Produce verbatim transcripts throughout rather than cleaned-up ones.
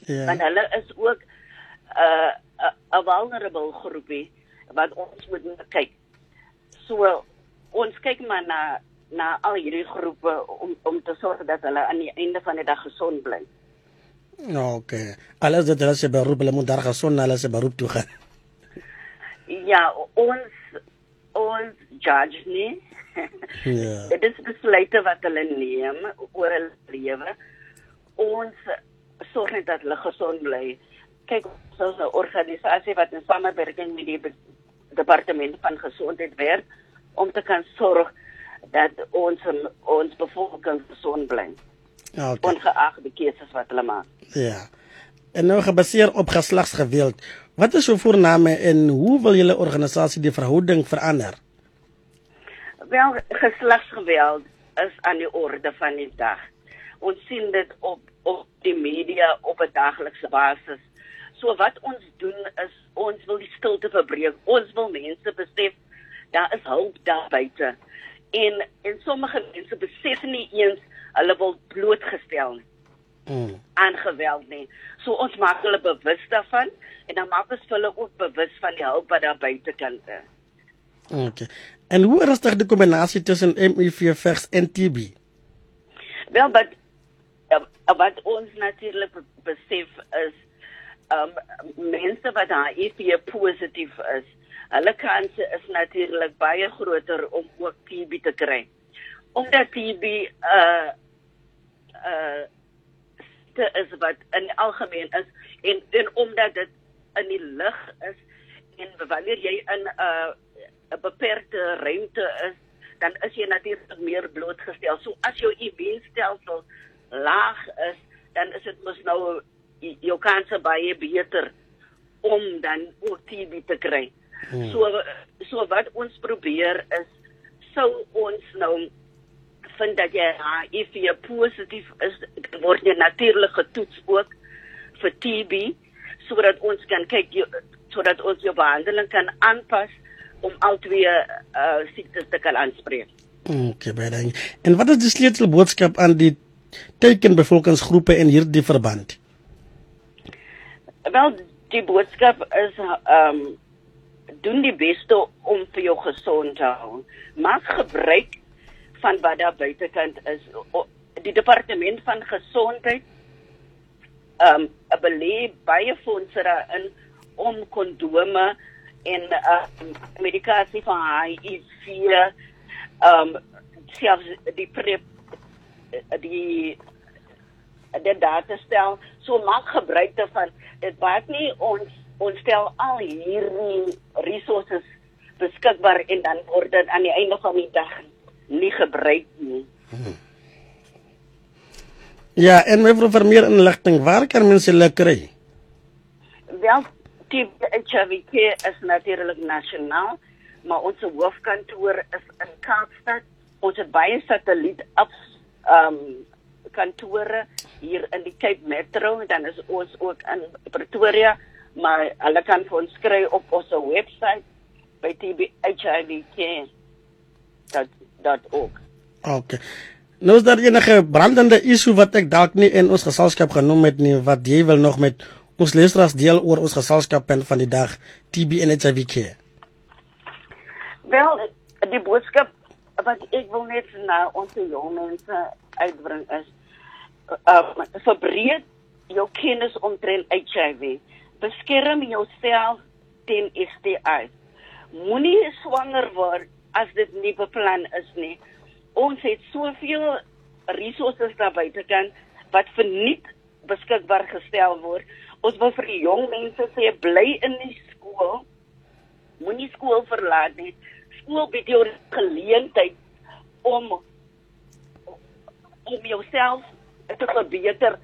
Ja. Want hulle is ook 'n uh, 'n 'n vulnerable groepie wat ons moet na kyk. So ons kyk maar na na al hierdie groepe om om te sorg dat hulle aan die einde van die dag gesond bly. Okay. Alles dat hulle se beroep, hulle moet daar gesond na hulle se beroep toe gaan. Ja, ons ons judge nie. Ja. Dit is besluite wat hulle neem oor hulle lewe. Ons sorg net dat hulle gesond bly. Kyk, ons is 'n organisasie wat in samewerking met die departement van gesondheid werk om te kan sorg dat ons ons bevolking gesond bly. Okay. Ongeag die keuses wat hulle maak. Ja. En nou gebaseer op geslagsgeweld, wat is uw voorname en hoe wil julle organisasie die verhouding verander? Wel, geslagsgeweld is aan die orde van die dag. Ons sien dit op op die media op 'n daaglikse basis. So wat ons doen is, ons wil die stilte verbreek. Ons wil mense besef, daar is hulp daar buite. En, en sommige mense besef nie eens, hulle wil blootgestel nie. Mm. aan geweld nie. So ons maak hulle bewus daarvan en dan maak ons hulle ook bewus van die hulp wat daar buitekant is. Okay. En hoe ernstig die kombinasie tussen M I V vigs en T B? Wel, wat wat ons natuurlik besef is, um, mense wat H I V positief is, hulle kanse is natuurlik baie groter om ook T B te kry. Omdat T B 'n uh, uh, is wat in die algemeen is en, en omdat dit in die lug is en wanneer jy in 'n uh, 'n beperkte ruimte is, dan is jy natuurlik meer blootgestel. So as jou immuunstelsel laag is, dan is dit mos nou jou kanse baie beter om dan ook T B te kry. Hmm. So so wat ons probeer is, sou ons nou vind dat jy H I V positief is, word jy natuurlik getoets ook vir T B, sodat ons kan kyk, sodat ons jou behandeling kan aanpas om al twee uh, siektes te kan aanspreek. Okay, baie dankie. En wat is die sleutelboodskap aan die teikenbevolkingsgroepe in hierdie verband? Wel, die boodskap is, um, doen die beste om vir jou gesond te hou. Maak gebruik van wat daar buitekant is. Die departement van gesondheid um, belê baie fondse daarin om kondome en um, medikasie van H I V, um, selfs die prep, die die datastel, so maak gebruik daarvan. Dit maak nie ons ons stel al hierdie resources beskikbaar en dan word dit aan die einde van die dag nie gebruik nie. Hmm. Ja, en mevrou vir meer inligting, waar kan mense hulle kry? Wel, die H I V care is natuurlik nasionaal, maar ons hoofkantoor is in Kaapstad. Ons het baie satelliet af um, kantore hier in die Cape Metro, en dan is ons ook in Pretoria, maar hulle kan vir ons kry op ons website by T B H I V care dot org. Okay. Nou is daar enige brandende issue wat ek dalk nie in ons geselskap genoem het nie, wat jy wil nog met ons luisteraars deel oor ons geselskap van die dag, T B en H I V care? Wel, die boodskap wat ek wil net na ons jong mense uitbring is, uh, verbreed jou kennis omtrent H I V. Beskerm jouself teen S T I. Moenie swanger word as dit nie beplan is nie. Ons het soveel resources daar buitekant wat verniet beskikbaar gestel word. Ons wil vir die jong mense sê, bly in die skool. Moenie skool verlaat nie. Skool bied jou geleentheid om om jouself te verbeter.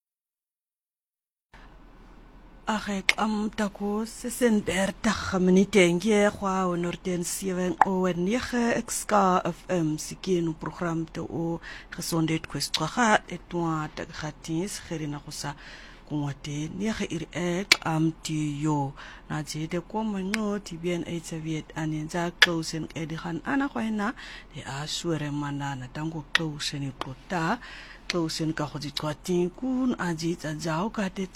Ag ek am tako sesendertig minute nge kwa onorten seven o nege ek ska F M sikien program te o gesondheid kwestra etwa te gatis gerina kusa kumwate nege ir ek am ti yo na jede ko mango ti bien H I V anenza close edihan ana kwaina de asure manana tango close ni kota close ka khodi twati kun aji ta jao ka te